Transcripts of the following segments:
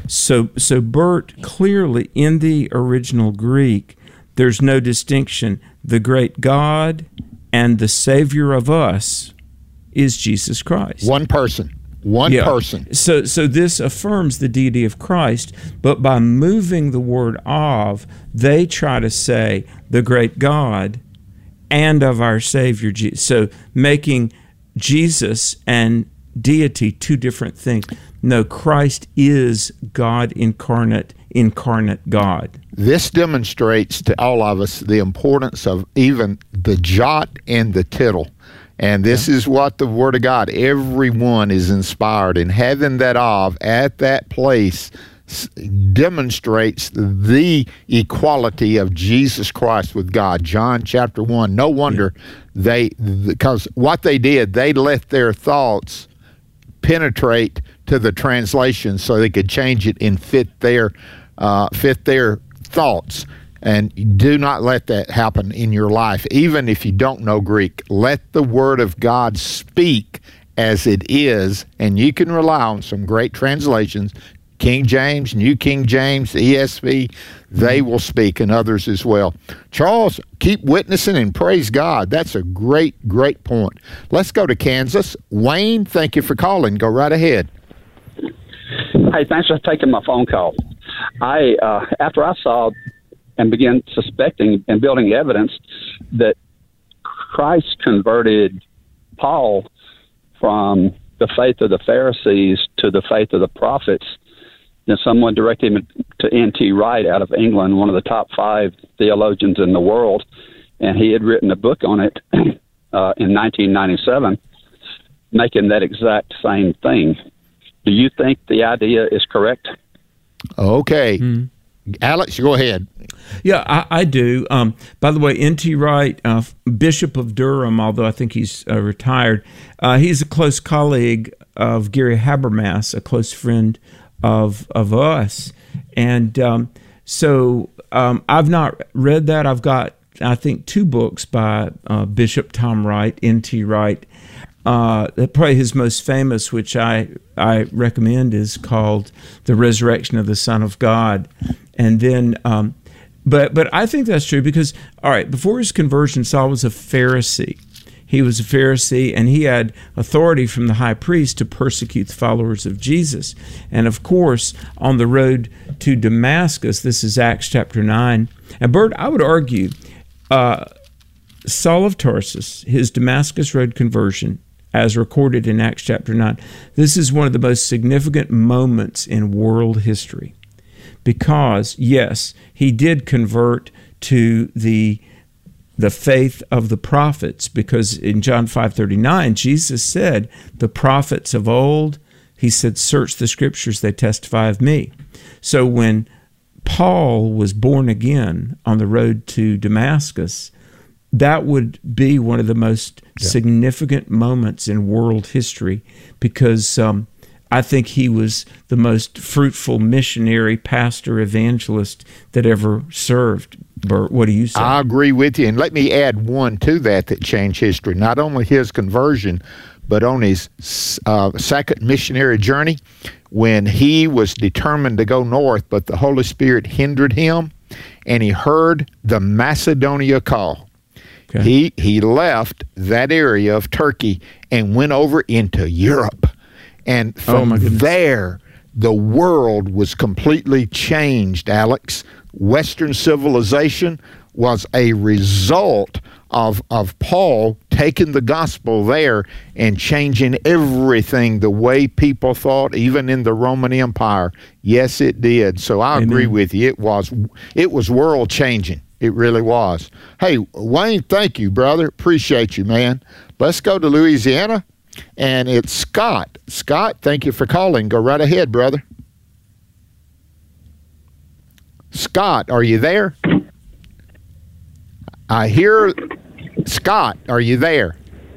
So Bert, clearly in the original Greek, there's no distinction. The great God and the Savior of us is Jesus Christ. One person. One person. So this affirms the deity of Christ, but by moving the word of, they try to say the great God and of our Savior Jesus. So making Jesus and deity two different things. No, Christ is God incarnate God. This demonstrates to all of us the importance of even the jot and the tittle. And this is what the Word of God, everyone is inspired. And having that of at that place demonstrates the equality of Jesus Christ with God. John chapter 1. No wonder because what they did, they let their thoughts penetrate to the translation so they could change it and fit their thoughts. And do not let that happen in your life. Even if you don't know Greek, let the Word of God speak as it is, and you can rely on some great translations, King James, New King James, ESV, they will speak, and others as well. Charles, keep witnessing and praise God. That's a great, great point. Let's go to Kansas. Wayne, thank you for calling. Go right ahead. Hey, thanks for taking my phone call. After I saw and began suspecting and building evidence that Christ converted Paul from the faith of the Pharisees to the faith of the prophets, and someone directed him to N.T. Wright out of England, one of the top 5 theologians in the world, and he had written a book on it in 1997, making that exact same thing. Do you think the idea is correct? Okay. Alex, go ahead. Yeah, I do. By the way, N.T. Wright, Bishop of Durham, although I think he's retired, he's a close colleague of Gary Habermas, a close friend of us. And so I've not read that. I've got, I think, 2 books by Bishop Tom Wright, N.T. Wright. Probably his most famous, which I recommend, is called The Resurrection of the Son of God. And then, but I think that's true because, all right, before his conversion, Saul was a Pharisee. He was a Pharisee, and he had authority from the high priest to persecute the followers of Jesus. And of course, on the road to Damascus, this is Acts chapter 9. And Bert, I would argue, Saul of Tarsus, his Damascus Road conversion, as recorded in Acts chapter 9, this is one of the most significant moments in world history. Because, yes, he did convert to the faith of the prophets, because in John 5:39, Jesus said, the prophets of old, he said, search the scriptures, they testify of me. So when Paul was born again on the road to Damascus, that would be one of the most significant moments in world history, because I think he was the most fruitful missionary, pastor, evangelist that ever served. Bert, what do you say? I agree with you. And let me add one to that changed history. Not only his conversion, but on his second missionary journey, when he was determined to go north, but the Holy Spirit hindered him, and he heard the Macedonia call. Okay. He left that area of Turkey and went over into Europe. And from there, the world was completely changed, Alex. Western civilization was a result of Paul taking the gospel there and changing everything the way people thought, even in the Roman Empire. Yes, it did. So I agree with you. It was world changing. It really was. Hey, Wayne, thank you, brother. Appreciate you, man. Let's go to Louisiana, and it's Scott. Scott, thank you for calling. Go right ahead, brother. Scott, are you there? I hear Scott. Are you there?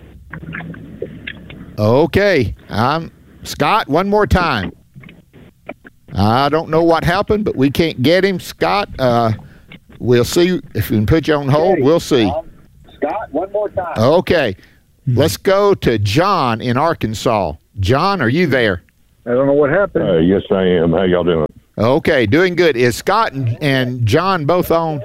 Okay. Scott, one more time. I don't know what happened, but we can't get him. Scott, we'll see if we can put you on hold. We'll see. Scott, one more time. Okay. Let's go to John in Arkansas. John, are you there? I don't know what happened. Yes, I am. How y'all doing? Okay, doing good. Is Scott and John both on?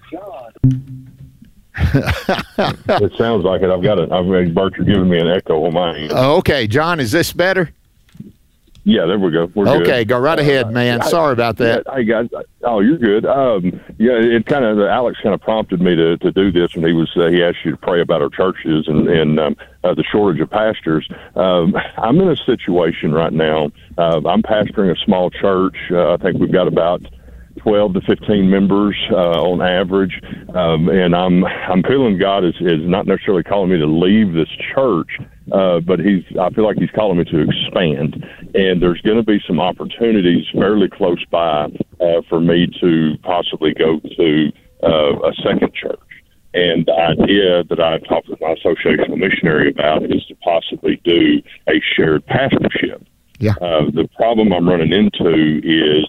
It sounds like it. Bert, you're giving me an echo on my end. Okay, John, is this better? Yeah, there we go. We're okay, good. Go right ahead, man. Sorry about that. Hey, guys. Oh, you're good. Alex kind of prompted me to do this when he asked you to pray about our churches and the shortage of pastors. I'm in a situation right now. I'm pastoring a small church. I think we've got about 12 to 15 members on average, and I'm feeling God is not necessarily calling me to leave this church, but I feel like He's calling me to expand, and there's going to be some opportunities fairly close by for me to possibly go to a second church. And the idea that I talked with my associational missionary about is to possibly do a shared pastorship. Yeah. The problem I'm running into is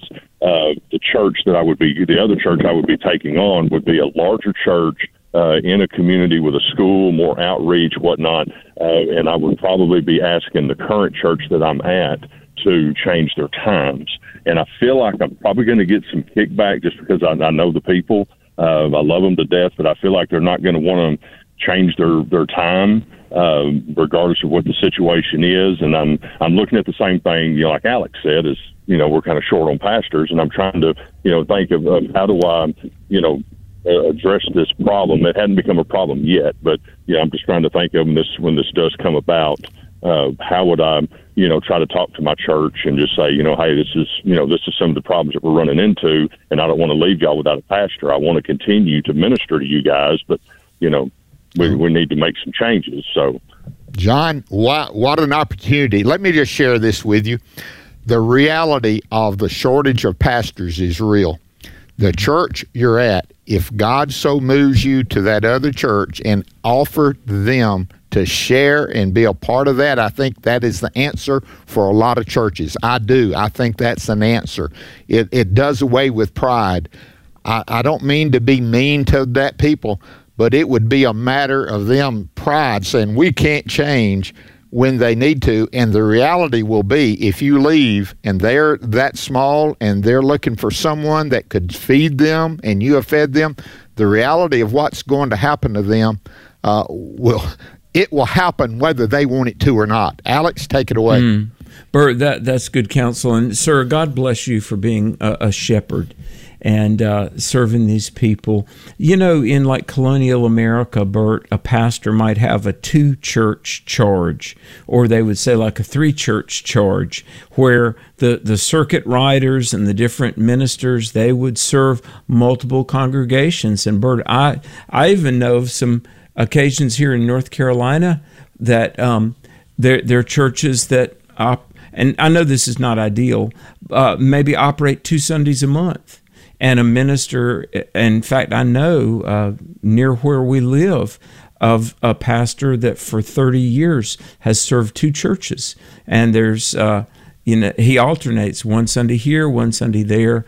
the other church I would be taking on would be a larger church in a community with a school, more outreach, whatnot, and I would probably be asking the current church that I'm at to change their times. And I feel like I'm probably going to get some kickback just because I know the people. I love them to death, but I feel like they're not going to want to change their time, regardless of what the situation is. And I'm looking at the same thing, like Alex said, is, we're kind of short on pastors, and I'm trying to, think of how do I, address this problem. It hadn't become a problem yet, but I'm just trying to think of when this does come about. How would I, try to talk to my church and just say, hey, this is some of the problems that we're running into, and I don't want to leave y'all without a pastor. I want to continue to minister to you guys, but we need to make some changes. So, John, what an opportunity! Let me just share this with you. The reality of the shortage of pastors is real. The church you're at, if God so moves you to that other church and offer them to share and be a part of that, I think that is the answer for a lot of churches. I do. I think that's an answer. It does away with pride. I don't mean to be mean to that people, but it would be a matter of them pride saying we can't change when they need to. And the reality will be, if you leave and they're that small and they're looking for someone that could feed them and you have fed them, the reality of what's going to happen to them will happen whether they want it to or not. Alex, take it away. Bert, that's good counsel. And sir, God bless you for being a shepherd and serving these people. In like colonial America, Bert, a pastor might have a 2-church charge, or they would say like a 3-church charge, where the circuit riders and the different ministers, they would serve multiple congregations. And Bert, I even know of some occasions here in North Carolina that there are churches that, and I know this is not ideal, maybe operate 2 Sundays a month. And a minister, in fact, I know near where we live, of a pastor that for 30 years has served 2 churches. And there's, he alternates, one Sunday here, one Sunday there.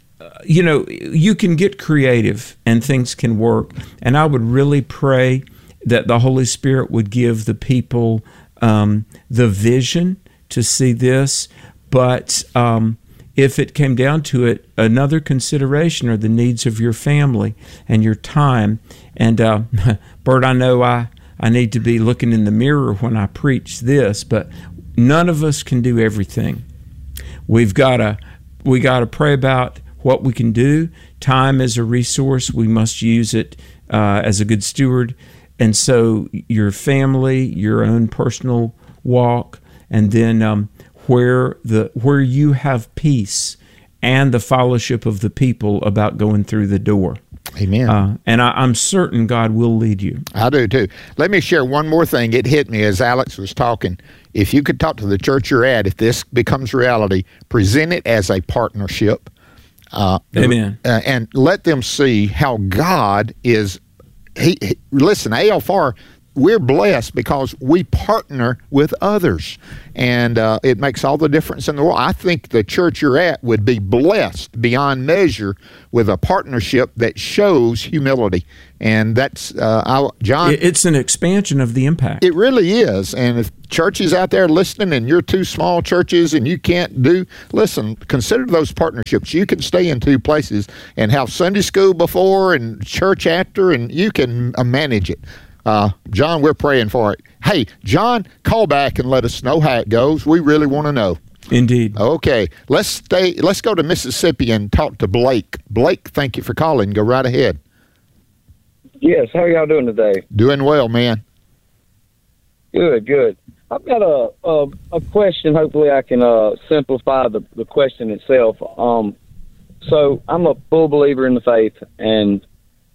You can get creative and things can work. And I would really pray that the Holy Spirit would give the people the vision to see this. But if it came down to it, another consideration are the needs of your family and your time. And Bert, I know I need to be looking in the mirror when I preach this, but none of us can do everything. We got to pray about what we can do. Time is a resource. We must use it as a good steward. And so your family, your own personal walk, and then where you have peace and the fellowship of the people about going through the door. Amen. And I'm certain God will lead you. I do too. Let me share one more thing. It hit me as Alex was talking. If you could talk to the church you're at, if this becomes reality, present it as a partnership. Amen. And let them see how God is. Listen, ALFR, we're blessed because we partner with others, and it makes all the difference in the world. I think the church you're at would be blessed beyond measure with a partnership that shows humility, and that's John. It's an expansion of the impact. It really is, and if churches out there listening and you're two small churches and you can't listen, consider those partnerships. You can stay in two places and have Sunday school before and church after, and you can manage it. John, we're praying for it. Hey, John, call back and let us know how it goes. We really want to know. Indeed. Okay, let's go to Mississippi and talk to Blake. Blake, thank you for calling. Go right ahead. Yes, how are y'all doing today? Doing well, man. Good. I've got a question. Hopefully I can simplify the question itself. So I'm a full believer in the faith, and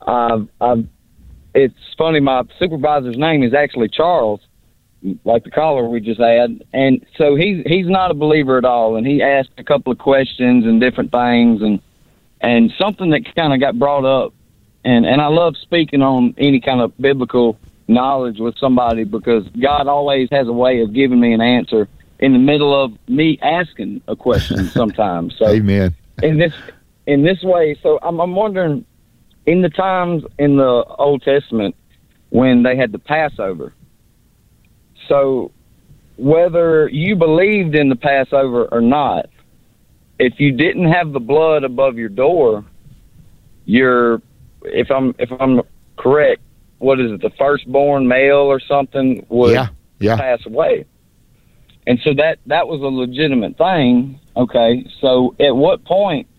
it's funny, my supervisor's name is actually Charles, like the caller we just had, and so he's not a believer at all, and he asked a couple of questions and different things, and something that kind of got brought up, and I love speaking on any kind of biblical knowledge with somebody, because God always has a way of giving me an answer in the middle of me asking a question sometimes. So Amen. In this way, so I'm wondering, in the times in the Old Testament when they had the Passover, so whether you believed in the Passover or not, if you didn't have the blood above your door, if I'm correct, what is it, the firstborn male or something would pass away. And so that was a legitimate thing. Okay, so at what point,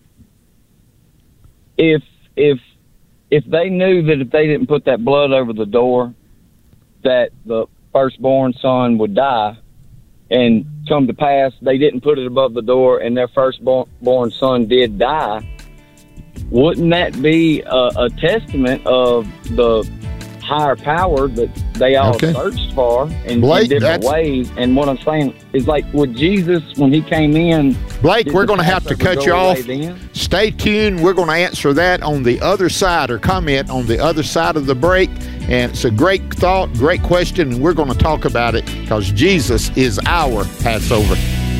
if they knew that if they didn't put that blood over the door, that the firstborn son would die, and come to pass they didn't put it above the door and their firstborn son did die, wouldn't that be a testament of the higher power that they all searched for in different ways? And what I'm saying is, like, with Jesus, when he came in, Blake, we're going to have to cut you off. Stay tuned. We're going to answer that on the other side, or comment on the other side of the break. And it's a great thought, great question, and we're going to talk about it because Jesus is our Passover.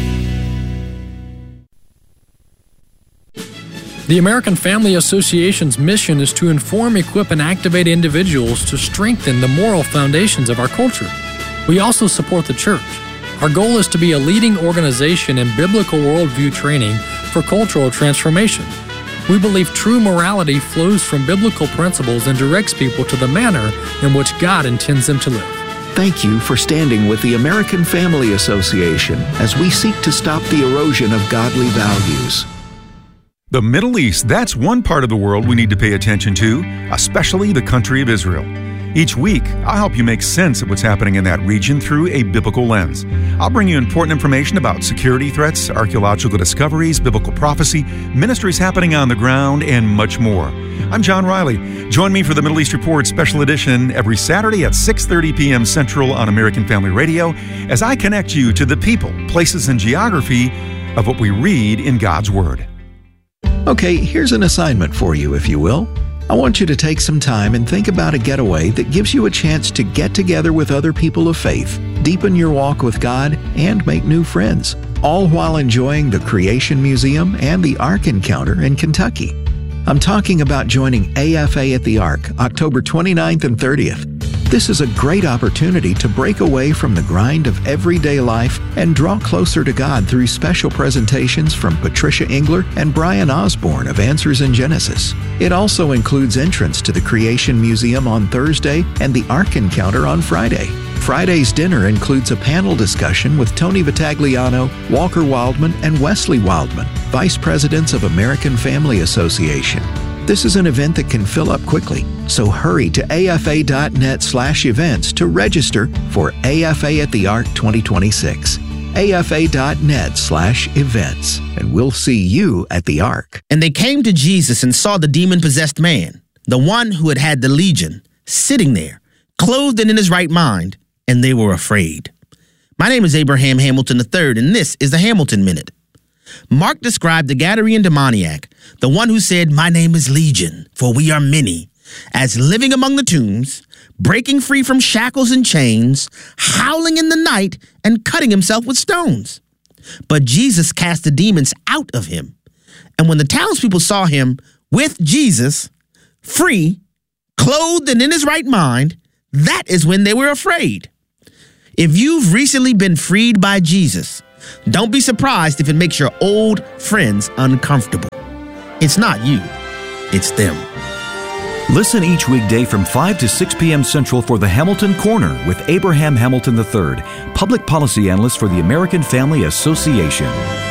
The American Family Association's mission is to inform, equip, and activate individuals to strengthen the moral foundations of our culture. We also support the church. Our goal is to be a leading organization in biblical worldview training for cultural transformation. We believe true morality flows from biblical principles and directs people to the manner in which God intends them to live. Thank you for standing with the American Family Association as we seek to stop the erosion of godly values. The Middle East, that's one part of the world we need to pay attention to, especially the country of Israel. Each week, I'll help you make sense of what's happening in that region through a biblical lens. I'll bring you important information about security threats, archaeological discoveries, biblical prophecy, ministries happening on the ground, and much more. I'm John Riley. Join me for the Middle East Report Special Edition every Saturday at 6:30 p.m. Central on American Family Radio as I connect you to the people, places, and geography of what we read in God's Word. Okay, here's an assignment for you, if you will. I want you to take some time and think about a getaway that gives you a chance to get together with other people of faith, deepen your walk with God, and make new friends, all while enjoying the Creation Museum and the Ark Encounter in Kentucky. I'm talking about joining AFA at the Ark, October 29th and 30th. This is a great opportunity to break away from the grind of everyday life and draw closer to God through special presentations from Patricia Engler and Brian Osborne of Answers in Genesis. It also includes entrance to the Creation Museum on Thursday and the Ark Encounter on Friday. Friday's dinner includes a panel discussion with Tony Vitagliano, Walker Wildman, and Wesley Wildman, Vice Presidents of American Family Association. This is an event that can fill up quickly, so hurry to afa.net/events to register for AFA at the Ark 2026. afa.net/events, and we'll see you at the Ark. And they came to Jesus and saw the demon-possessed man, the one who had had the legion, sitting there, clothed and in his right mind, and they were afraid. My name is Abraham Hamilton III, and this is the Hamilton Minute. Mark described the Gadarene demoniac, the one who said, "My name is Legion, for we are many," as living among the tombs, breaking free from shackles and chains, howling in the night, and cutting himself with stones. But Jesus cast the demons out of him. And when the townspeople saw him with Jesus, free, clothed and in his right mind, that is when they were afraid. If you've recently been freed by Jesus, don't be surprised if it makes your old friends uncomfortable. It's not you, it's them. Listen each weekday from 5 to 6 p.m. Central for the Hamilton Corner with Abraham Hamilton III, public policy analyst for the American Family Association.